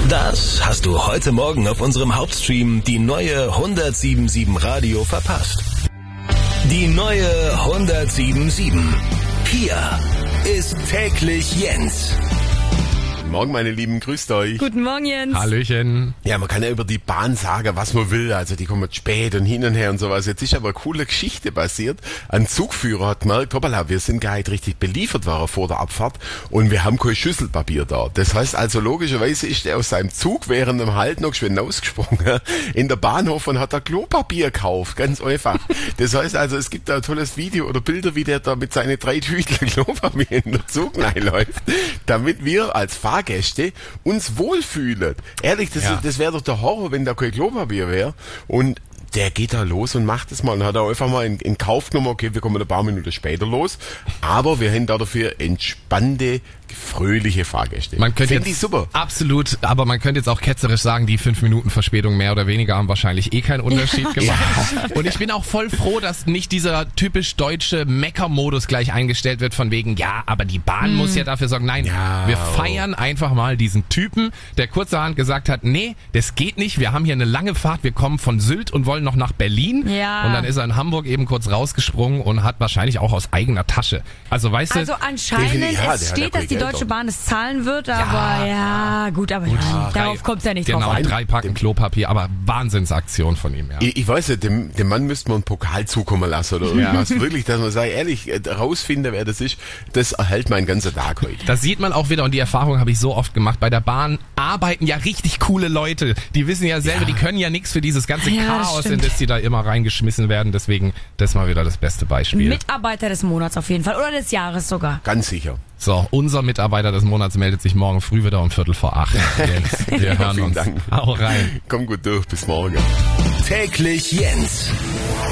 Das hast du heute Morgen auf unserem Hauptstream, die neue 107.7 Radio, verpasst. Die neue 107.7. Hier ist täglich Jens. Guten Morgen, meine Lieben, grüßt euch. Guten Morgen, Jens. Hallöchen. Ja, man kann ja über die Bahn sagen, was man will, also die kommen spät und hin und her und sowas. Jetzt ist aber eine coole Geschichte passiert. Ein Zugführer hat gemerkt, hoppala, wir sind gar nicht richtig beliefert waren vor der Abfahrt und wir haben kein Schüsselpapier da. Das heißt also, logischerweise ist er aus seinem Zug während dem Halt noch schön ausgesprungen in der Bahnhof und hat da Klopapier gekauft, ganz einfach. Das heißt also, es gibt da ein tolles Video oder Bilder, wie der da mit seinen 3 Tüten Klopapier in der Zug reinläuft, damit wir als Fahrgäste uns wohlfühlen. Ehrlich, das wäre doch der Horror, wenn da kein Klopapier wäre. Und der geht da los und macht es mal und hat auch einfach mal in Kauf genommen, okay, wir kommen ein paar Minuten später los, aber wir haben da dafür entspannte, fröhliche Fahrgäste. Man könnte Find ich super. Absolut, aber man könnte jetzt auch ketzerisch sagen, die 5 Minuten Verspätung mehr oder weniger haben wahrscheinlich keinen Unterschied gemacht. Und ich bin auch voll froh, dass nicht dieser typisch deutsche Mecker-Modus gleich eingestellt wird von wegen, ja, aber die Bahn muss ja dafür sorgen. Nein, wir feiern einfach mal diesen Typen, der kurzerhand gesagt hat, nee, das geht nicht, wir haben hier eine lange Fahrt, wir kommen von Sylt und wollen noch nach Berlin. Ja. Und dann ist er in Hamburg eben kurz rausgesprungen und hat wahrscheinlich auch aus eigener Tasche. Also weißt du... Also anscheinend, es steht, dass die Deutsche Bahn es zahlen wird, aber gut, darauf kommt es ja nicht drauf Genau, an. 3 Packen Klopapier, aber Wahnsinnsaktion von ihm, ja. Ich weiß ja, dem Mann müsste man einen Pokal zukommen lassen oder irgendwas. Wirklich, dass man sagt, ehrlich, rausfinden, wer das ist, das erhält mein ganzer Tag heute. Das sieht man auch wieder und die Erfahrung habe ich so oft gemacht. Bei der Bahn arbeiten ja richtig coole Leute. Die wissen ja selber, die können ja nichts für dieses ganze Chaos, in das die da immer reingeschmissen werden. Deswegen, das ist mal wieder das beste Beispiel. Mitarbeiter des Monats auf jeden Fall oder des Jahres sogar. Ganz sicher. So, unser Mitarbeiter des Monats meldet sich morgen früh wieder um 7:45. Jens, wir hören Vielen uns. Dank. Hau rein. Komm gut durch, bis morgen. Täglich Jens.